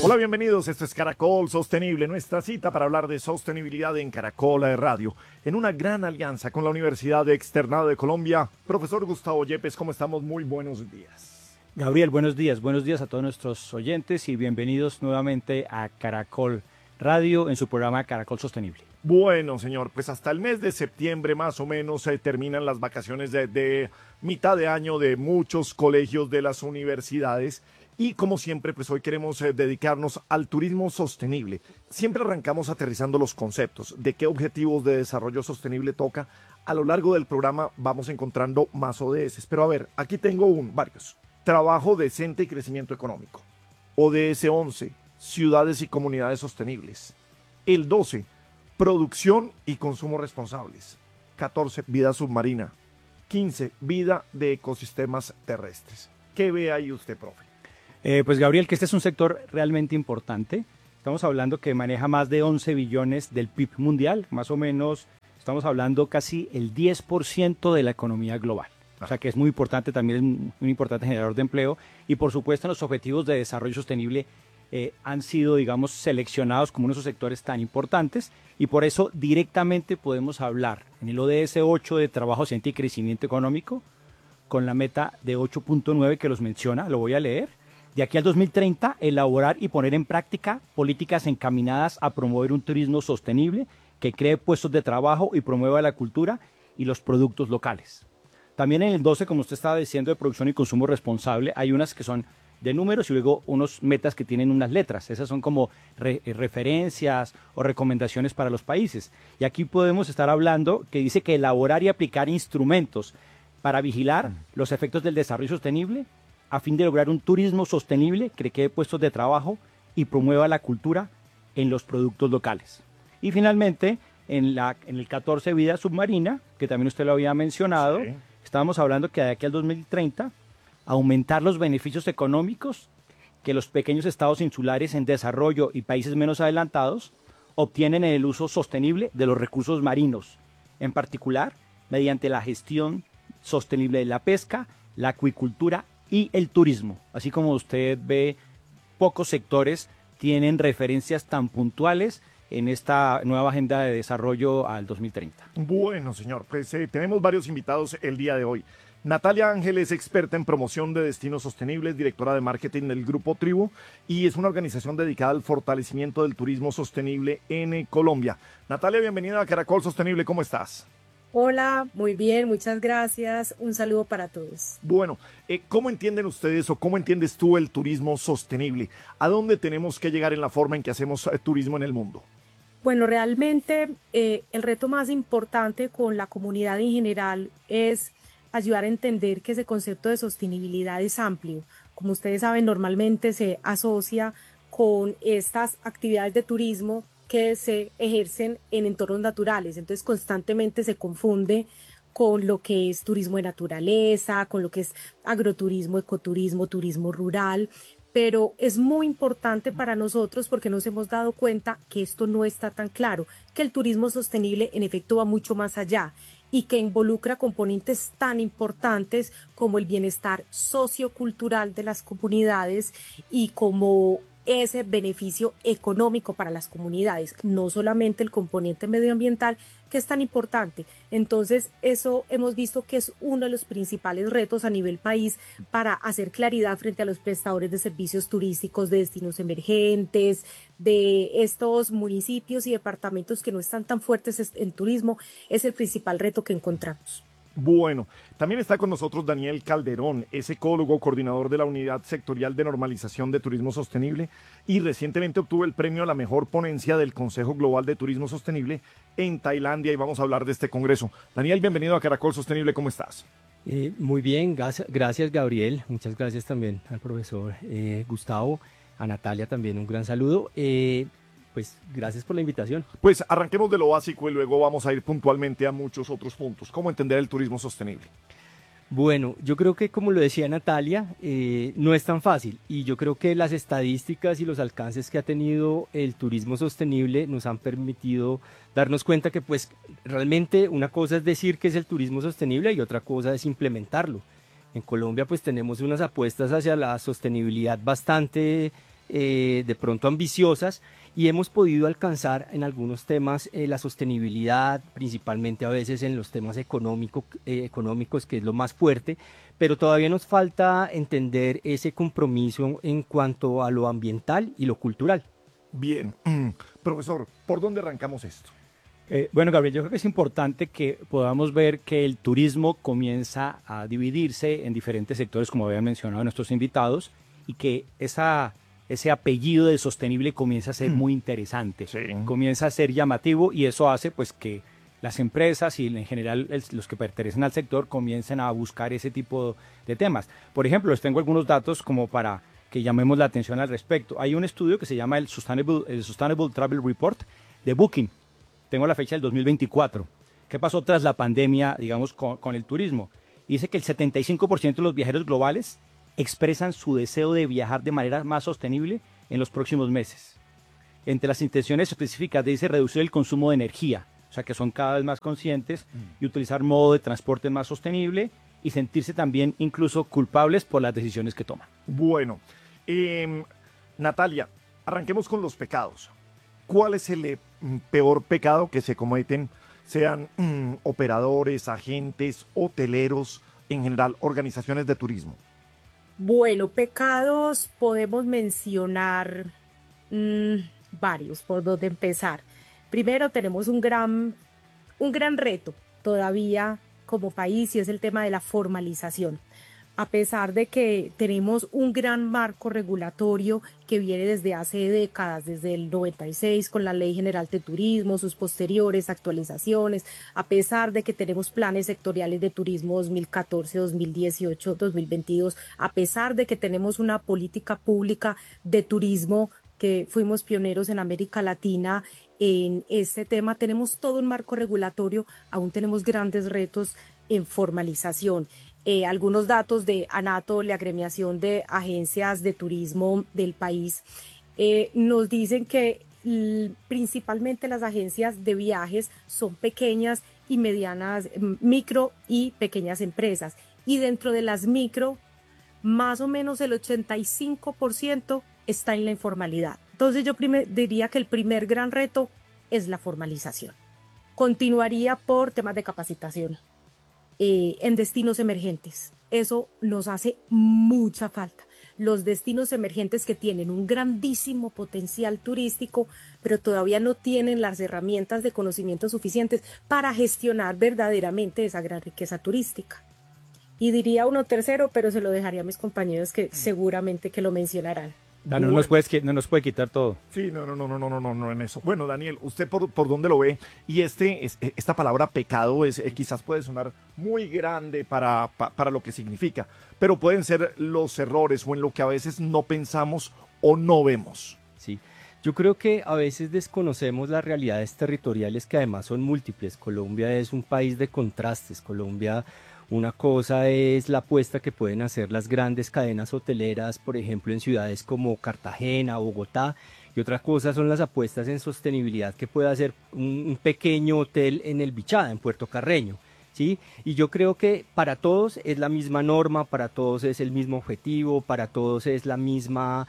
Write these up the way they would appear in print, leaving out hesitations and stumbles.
Hola, bienvenidos. Esto es Caracol Sostenible, nuestra cita para hablar de sostenibilidad en Caracol Radio, en una gran alianza con la Universidad Externado de Colombia. Profesor Gustavo Yepes, ¿cómo estamos? Muy buenos días. Gabriel, buenos días a todos nuestros oyentes y bienvenidos nuevamente a Caracol Radio en su programa Caracol Sostenible. Bueno, señor, pues hasta el mes de septiembre más o menos terminan las vacaciones de mitad de año de muchos colegios de las universidades. Y como siempre, pues hoy queremos dedicarnos al turismo sostenible. Siempre arrancamos aterrizando los conceptos de qué objetivos de desarrollo sostenible toca. A lo largo del programa vamos encontrando más ODS. Pero a ver, aquí tengo varios. Trabajo decente y crecimiento económico. ODS 11, ciudades y comunidades sostenibles. El 12, producción y consumo responsables. 14, vida submarina. 15, vida de ecosistemas terrestres. ¿Qué ve ahí usted, profe? Pues Gabriel, que este es un sector realmente importante. Estamos hablando que maneja más de 11 billones del PIB mundial, más o menos estamos hablando casi el 10% de la economía global. O sea que es muy importante, también es muy importante generador de empleo y por supuesto los objetivos de desarrollo sostenible han sido, digamos, seleccionados como uno de esos sectores tan importantes y por eso directamente podemos hablar en el ODS 8 de trabajo decente y crecimiento económico con la meta de 8.9 que los menciona, lo voy a leer. De aquí al 2030, elaborar y poner en práctica políticas encaminadas a promover un turismo sostenible que cree puestos de trabajo y promueva la cultura y los productos locales. También en el 12, como usted estaba diciendo, de producción y consumo responsable, hay unas que son de números y luego unos metas que tienen unas letras. Esas son como referencias o recomendaciones para los países. Y aquí podemos estar hablando que dice que elaborar y aplicar instrumentos para vigilar los efectos del desarrollo sostenible a fin de lograr un turismo sostenible que cree puestos de trabajo y promueva la cultura en los productos locales. Y finalmente, en el 14, vida submarina, que también usted lo había mencionado, sí. Estábamos hablando que de aquí al 2030, aumentar los beneficios económicos que los pequeños estados insulares en desarrollo y países menos adelantados obtienen en el uso sostenible de los recursos marinos, en particular mediante la gestión sostenible de la pesca, la acuicultura y el turismo. Así como usted ve, pocos sectores tienen referencias tan puntuales en esta nueva agenda de desarrollo al 2030. Bueno, señor, pues tenemos varios invitados el día de hoy. Natalia Ángel es experta en promoción de destinos sostenibles, directora de marketing del Grupo Tribu y es una organización dedicada al fortalecimiento del turismo sostenible en Colombia. Natalia, bienvenida a Caracol Sostenible, ¿cómo estás? Hola, muy bien, muchas gracias. Un saludo para todos. Bueno, ¿cómo entienden ustedes o cómo entiendes tú el turismo sostenible? ¿A dónde tenemos que llegar en la forma en que hacemos turismo en el mundo? Bueno, realmente el reto más importante con la comunidad en general es ayudar a entender que ese concepto de sostenibilidad es amplio. Como ustedes saben, normalmente se asocia con estas actividades de turismo que se ejercen en entornos naturales, entonces constantemente se confunde con lo que es turismo de naturaleza, con lo que es agroturismo, ecoturismo, turismo rural, pero es muy importante para nosotros porque nos hemos dado cuenta que esto no está tan claro, que el turismo sostenible en efecto va mucho más allá y que involucra componentes tan importantes como el bienestar sociocultural de las comunidades y como ese beneficio económico para las comunidades, no solamente el componente medioambiental que es tan importante. Entonces, eso hemos visto que es uno de los principales retos a nivel país para hacer claridad frente a los prestadores de servicios turísticos de destinos emergentes, de estos municipios y departamentos que no están tan fuertes en turismo, es el principal reto que encontramos. Bueno, también está con nosotros Daniel Calderón, es ecólogo, coordinador de la Unidad Sectorial de Normalización de Turismo Sostenible y recientemente obtuvo el premio a la mejor ponencia del Consejo Global de Turismo Sostenible en Tailandia y vamos a hablar de este congreso. Daniel, bienvenido a Caracol Sostenible, ¿cómo estás? Muy bien, gracias Gabriel, muchas gracias también al profesor Gustavo, a Natalia también un gran saludo. Pues gracias por la invitación. Pues arranquemos de lo básico y luego vamos a ir puntualmente a muchos otros puntos. ¿Cómo entender el turismo sostenible? Bueno, yo creo que como lo decía Natalia, no es tan fácil y yo creo que las estadísticas y los alcances que ha tenido el turismo sostenible nos han permitido darnos cuenta que pues realmente una cosa es decir que es el turismo sostenible y otra cosa es implementarlo. En Colombia pues tenemos unas apuestas hacia la sostenibilidad bastante de pronto ambiciosas, y hemos podido alcanzar en algunos temas la sostenibilidad, principalmente a veces en los temas económicos, que es lo más fuerte, pero todavía nos falta entender ese compromiso en cuanto a lo ambiental y lo cultural. Bien, profesor, ¿por dónde arrancamos esto? Bueno, Gabriel, yo creo que es importante que podamos ver que el turismo comienza a dividirse en diferentes sectores, como habían mencionado nuestros invitados, y que ese apellido de sostenible comienza a ser muy interesante, Sí. comienza a ser llamativo, y eso hace pues que las empresas y en general los que pertenecen al sector comiencen a buscar ese tipo de temas. Por ejemplo, les tengo algunos datos como para que llamemos la atención al respecto. Hay un estudio que se llama el Sustainable Travel Report de Booking. Tengo la fecha del 2024. ¿Qué pasó tras la pandemia, digamos, con el turismo? Dice que el 75% de los viajeros globales expresan su deseo de viajar de manera más sostenible en los próximos meses. Entre las intenciones específicas dice reducir el consumo de energía, o sea que son cada vez más conscientes, y utilizar modo de transporte más sostenible y sentirse también incluso culpables por las decisiones que toman. Bueno, Natalia, arranquemos con los pecados. ¿Cuál es el peor pecado que se cometen, sean operadores, agentes, hoteleros, en general, organizaciones de turismo? Bueno, pecados podemos mencionar varios, por donde empezar. Primero tenemos un gran reto todavía como país, y es el tema de la formalización. A pesar de que tenemos un gran marco regulatorio que viene desde hace décadas, desde el 96 con la Ley General de Turismo, sus posteriores actualizaciones, a pesar de que tenemos planes sectoriales de turismo 2014, 2018, 2022, a pesar de que tenemos una política pública de turismo que fuimos pioneros en América Latina en este tema, tenemos todo un marco regulatorio, aún tenemos grandes retos en formalización. Algunos datos de ANATO, la agremiación de agencias de turismo del país, nos dicen que principalmente las agencias de viajes son pequeñas y medianas, micro y pequeñas empresas. Y dentro de las micro, más o menos el 85% está en la informalidad. Entonces yo diría que el primer gran reto es la formalización. Continuaría por temas de capacitación. En destinos emergentes. Eso nos hace mucha falta. Los destinos emergentes que tienen un grandísimo potencial turístico, pero todavía no tienen las herramientas de conocimiento suficientes para gestionar verdaderamente esa gran riqueza turística. Y diría uno tercero, pero se lo dejaría a mis compañeros que seguramente que lo mencionarán. No nos puede quitar todo. Sí, no en eso. Bueno, Daniel, ¿usted por dónde lo ve? Y esta palabra pecado quizás puede sonar muy grande para lo que significa, pero pueden ser los errores o en lo que a veces no pensamos o no vemos. Sí, yo creo que a veces desconocemos las realidades territoriales que además son múltiples. Colombia es un país de contrastes. Colombia, una cosa es la apuesta que pueden hacer las grandes cadenas hoteleras, por ejemplo, en ciudades como Cartagena, Bogotá, y otra cosa son las apuestas en sostenibilidad que puede hacer un pequeño hotel en el Bichada, en Puerto Carreño, ¿sí? Y yo creo que para todos es la misma norma, para todos es el mismo objetivo, para todos es la misma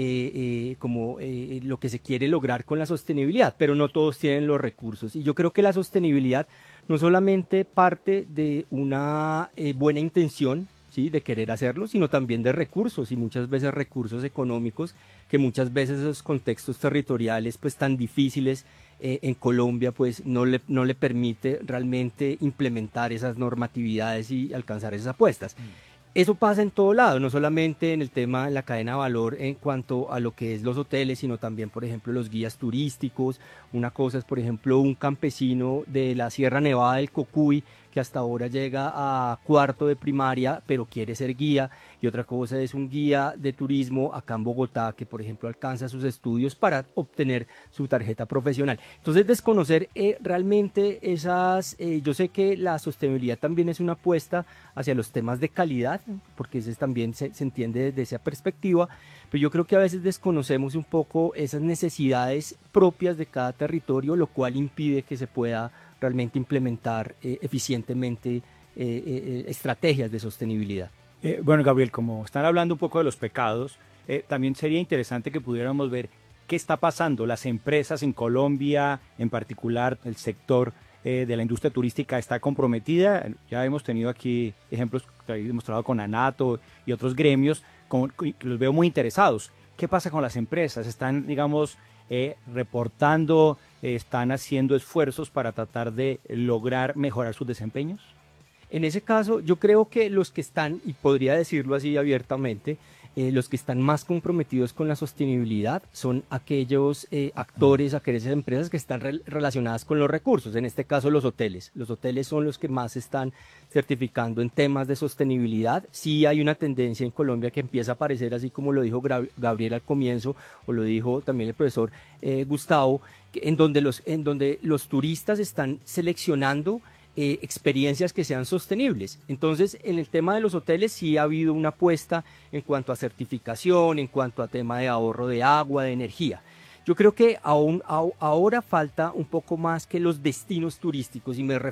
lo que se quiere lograr con la sostenibilidad, pero no todos tienen los recursos. Y yo creo que la sostenibilidad no solamente parte de una buena intención, ¿sí?, de querer hacerlo, sino también de recursos, y muchas veces recursos económicos, que muchas veces esos contextos territoriales pues tan difíciles en Colombia pues no le permite realmente implementar esas normatividades y alcanzar esas apuestas. Eso pasa en todo lado, no solamente en el tema de la cadena de valor en cuanto a lo que es los hoteles, sino también, por ejemplo, los guías turísticos. Una cosa es, por ejemplo, un campesino de la Sierra Nevada del Cocuy que hasta ahora llega a cuarto de primaria, pero quiere ser guía, y otra cosa es un guía de turismo acá en Bogotá que, por ejemplo, alcanza sus estudios para obtener su tarjeta profesional. Entonces, desconocer realmente yo sé que la sostenibilidad también es una apuesta hacia los temas de calidad, porque ese también se entiende desde esa perspectiva, pero yo creo que a veces desconocemos un poco esas necesidades propias de cada territorio, lo cual impide que se pueda realmente implementar eficientemente estrategias de sostenibilidad. Bueno, Gabriel, como están hablando un poco de los pecados, también sería interesante que pudiéramos ver qué está pasando. Las empresas en Colombia, en particular el sector de la industria turística está comprometida. Ya hemos tenido aquí ejemplos que he demostrado con ANATO y otros gremios, que los veo muy interesados. ¿Qué pasa con las empresas? ¿Están, digamos, reportando, están haciendo esfuerzos para tratar de lograr mejorar sus desempeños? En ese caso, yo creo que los que están, y podría decirlo así abiertamente, los que están más comprometidos con la sostenibilidad son aquellos actores, aquellas empresas que están relacionadas con los recursos, en este caso los hoteles. Los hoteles son los que más se están certificando en temas de sostenibilidad. Sí hay una tendencia en Colombia que empieza a aparecer, así como lo dijo Gabriel al comienzo, o lo dijo también el profesor Gustavo, en donde los turistas están seleccionando experiencias que sean sostenibles. Entonces, en el tema de los hoteles sí ha habido una apuesta en cuanto a certificación, en cuanto a tema de ahorro de agua, de energía. Yo creo que ahora falta un poco más que los destinos turísticos, y me